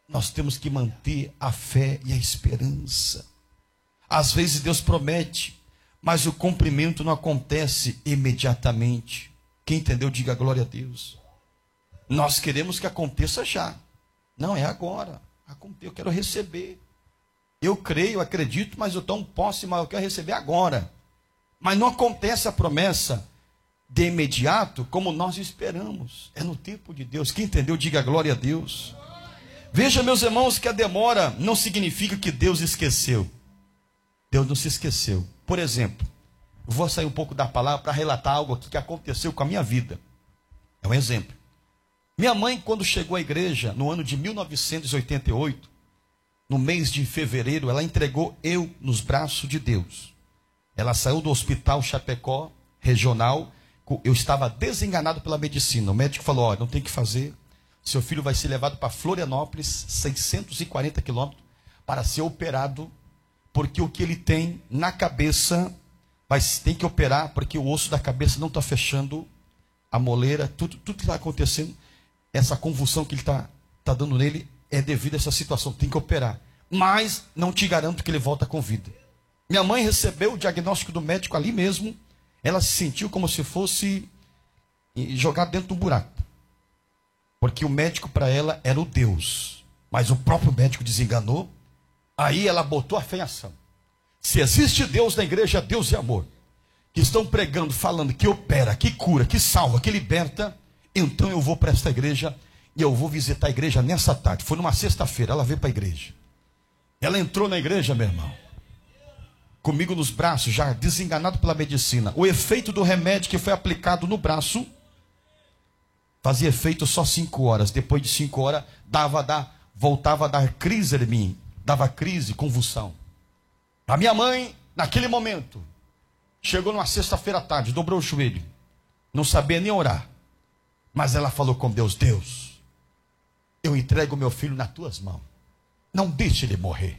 nós temos que manter a fé e a esperança. Às vezes Deus promete, mas o cumprimento não acontece imediatamente. Quem entendeu, diga glória a Deus. Nós queremos que aconteça já. Não, é agora. Eu quero receber. Eu creio, acredito, mas eu tomo posse, mas eu quero receber agora. Mas não acontece a promessa de imediato como nós esperamos. É no tempo de Deus. Quem entendeu, diga glória a Deus. Veja, meus irmãos, que a demora não significa que Deus esqueceu. Deus não se esqueceu. Por exemplo, eu vou sair um pouco da palavra para relatar algo aqui que aconteceu com a minha vida. É um exemplo. Minha mãe, quando chegou à igreja, no ano de 1988, no mês de fevereiro, ela entregou eu nos braços de Deus. Ela saiu do hospital Chapecó, regional. Eu estava desenganado pela medicina. O médico falou, não tem o que fazer. Seu filho vai ser levado para Florianópolis, 640 quilômetros, para ser operado, porque o que ele tem na cabeça, tem que operar, porque o osso da cabeça não está fechando, a moleira, tudo que está acontecendo, essa convulsão que ele está dando nele, é devido a essa situação, tem que operar. Mas não te garanto que ele volta com vida. Minha mãe recebeu o diagnóstico do médico ali mesmo, ela se sentiu como se fosse jogado dentro de um buraco. Porque o médico para ela era o Deus, mas o próprio médico desenganou. Aí ela botou a fé em ação. Se existe Deus na igreja, Deus é amor, que estão pregando, falando que opera, que cura, que salva, que liberta, então eu vou para esta igreja e eu vou visitar a igreja nessa tarde. Foi numa sexta-feira, ela veio para a igreja. Ela entrou na igreja, meu irmão, comigo nos braços, já desenganado pela medicina. O efeito do remédio que foi aplicado no braço fazia efeito só 5 horas. Depois de 5 horas, voltava a dar crise em mim. Dava crise, convulsão. A minha mãe, naquele momento, chegou numa sexta-feira à tarde, dobrou o joelho. Não sabia nem orar. Mas ela falou com Deus, Deus, eu entrego meu filho nas tuas mãos. Não deixe ele morrer.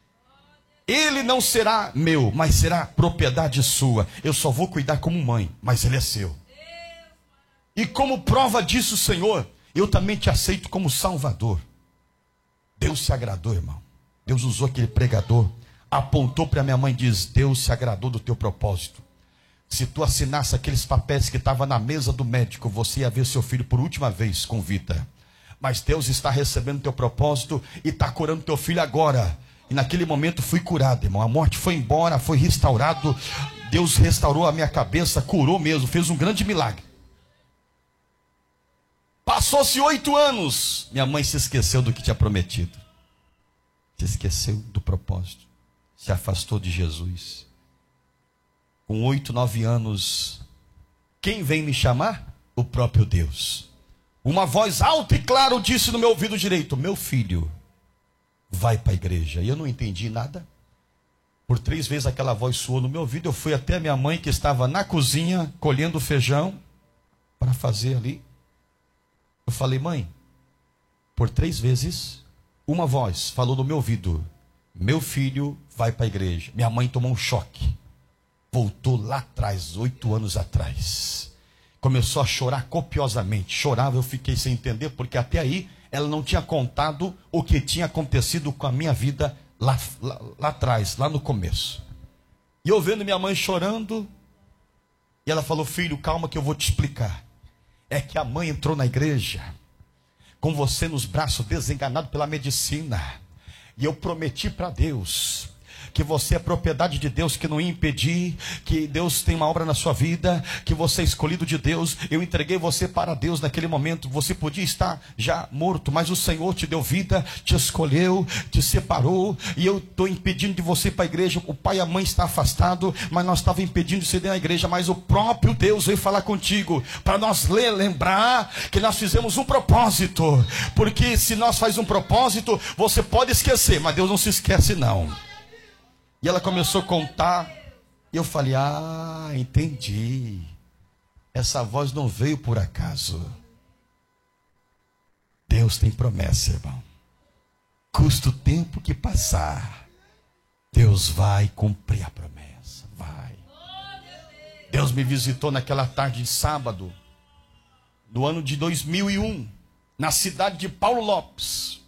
Ele não será meu, mas será propriedade sua. Eu só vou cuidar como mãe, mas ele é seu. E como prova disso, Senhor, eu também te aceito como Salvador. Deus se agradou, irmão. Deus usou aquele pregador, apontou para minha mãe e diz, Deus se agradou do teu propósito. Se tu assinasse aqueles papéis que estavam na mesa do médico, você ia ver seu filho por última vez com vida. Mas Deus está recebendo teu propósito e está curando teu filho agora. E naquele momento fui curado, irmão. A morte foi embora, foi restaurado. Deus restaurou a minha cabeça, curou mesmo, fez um grande milagre. Passou-se 8 anos. Minha mãe se esqueceu do que tinha prometido. Se esqueceu do propósito. Se afastou de Jesus. Com 8, 9 anos, quem vem me chamar? O próprio Deus. Uma voz alta e clara disse no meu ouvido direito, meu filho, vai para a igreja. E eu não entendi nada. Por 3 vezes aquela voz soou no meu ouvido. Eu fui até a minha mãe que estava na cozinha, colhendo feijão, para fazer ali. Eu falei, mãe, por 3 vezes, uma voz falou no meu ouvido, meu filho vai para a igreja. Minha mãe tomou um choque. Voltou lá atrás, 8 anos atrás. Começou a chorar copiosamente. Chorava, eu fiquei sem entender, porque até aí ela não tinha contado o que tinha acontecido com a minha vida lá atrás, lá no começo. E eu vendo minha mãe chorando, e ela falou, filho, calma que eu vou te explicar. É que a mãe entrou na igreja, com você nos braços, desenganado pela medicina. E eu prometi para Deus que você é propriedade de Deus, que não ia impedir, que Deus tem uma obra na sua vida, que você é escolhido de Deus. Eu entreguei você para Deus naquele momento. Você podia estar já morto, mas o Senhor te deu vida, te escolheu, te separou, e eu estou impedindo de você ir para a igreja. O pai e a mãe estão afastados, mas nós estávamos impedindo de você ir na igreja, mas o próprio Deus veio falar contigo, para nós lembrar que nós fizemos um propósito, porque se nós fazemos um propósito, você pode esquecer, mas Deus não se esquece não. E ela começou a contar, e eu falei, entendi. Essa voz não veio por acaso. Deus tem promessa, irmão. Custa o tempo que passar, Deus vai cumprir a promessa, vai. Deus me visitou naquela tarde de sábado, no ano de 2001, na cidade de Paulo Lopes.